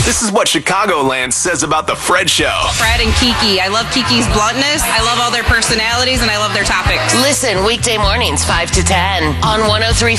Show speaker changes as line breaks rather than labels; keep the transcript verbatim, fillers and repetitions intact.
This is what Chicagoland says about The Fred Show.
Fred and Kiki. I love Kiki's bluntness. I love all their personalities, and I love their topics.
Listen weekday mornings, five to ten on one oh three